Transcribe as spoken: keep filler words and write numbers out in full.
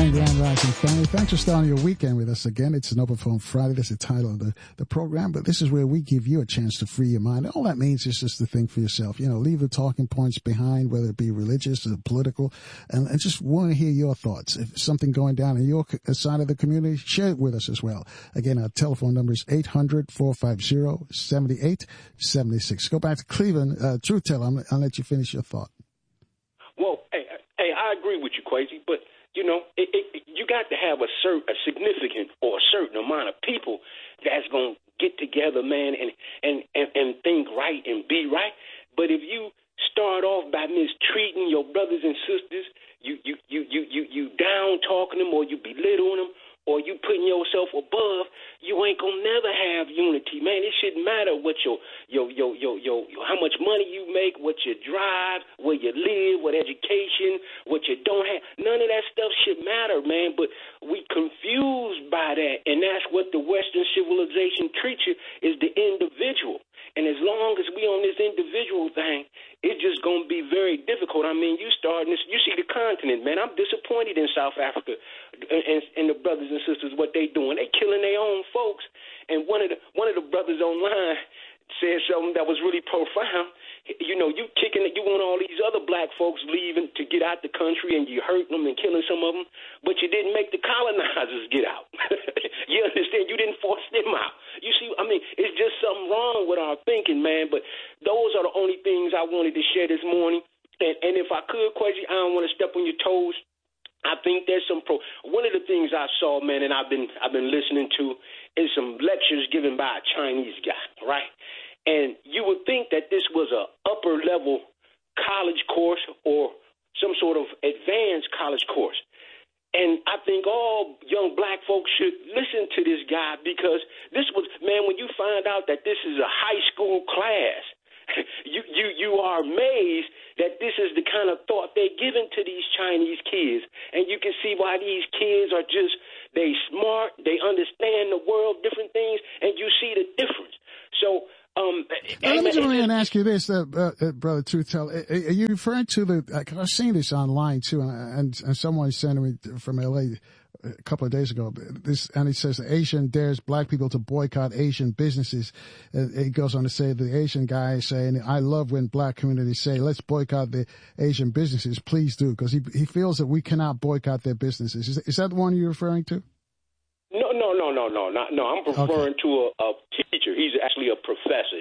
morning, the Ann Rising family. Thanks for starting your weekend with us again. It's an Open Phone Friday. That's the title of the, the program. But this is where we give you a chance to free your mind. All that means is just to think for yourself. You know, leave the talking points behind, whether it be religious or political, and, and just want to hear your thoughts. If something going down in your side of the community, share it with us as well. Again, our telephone number is eight hundred, four five zero, seven eight seven six. Go back to Cleveland. Uh, Truth Teller, I'll, I'll let you finish your thought. Well, hey, hey, I agree with you, Quasi, but you know, it, it, you got to have a certain, a significant or a certain amount of people that's going to get together, man, and, and, and, and think right and be right. But if you start off by mistreating your brothers and sisters, you you you you you, you down talking them, or you belittling them, or you putting yourself above, you ain't gonna never have unity, man. It shouldn't matter what your your your your your, your how much money you make, what you drive, where you live, what education, what you don't have. None of that stuff should matter, man. But we confused by that, and that's what the Western civilization treats you, is the individual. And as long as we on this individual thing, it's just going to be very difficult. I mean, you starting this, you see the continent, man. I'm disappointed in South Africa and, and, and the brothers and sisters, what they doing. They killing their own folks. And one of the one of the brothers online said something that was really profound. You know, you kicking it, you want all these other black folks leaving to get out the country, and you hurting them and killing some of them, but you didn't make the colonizers get out. You understand? You didn't force them out. You see, I mean, it's just something wrong with our thinking, man. But those are the only things I wanted to share this morning. And, and if I could, Quasi, I don't want to step on your toes. I think there's some pro. One of the things I saw, man, and I've been I've been listening to, is some lectures given by a Chinese guy, right? And you would think that this was a upper level college course or some sort of advanced college course. And I think all young black folks should listen to this guy, because this was, man, when you find out that this is a high school class, you you you are amazed that this is the kind of thought they're giving to these Chinese kids. And you can see why these kids are just, they smart, they understand the world, different things, and you see the difference. So, Um, now, let me come in and ask you this, uh, uh, Brother Truth Tell. Are, are you referring to the, uh, I've seen this online too, and, and someone sent me from L A a couple of days ago, this, and it says Asian dares black people to boycott Asian businesses. Uh, it goes on to say the Asian guy is saying, I love when black communities say, let's boycott the Asian businesses. Please do, because he, he feels that we cannot boycott their businesses. Is, is that the one you're referring to? No, no, no, no, no, not, no. I'm referring okay. to a, a teacher. He's actually a professor.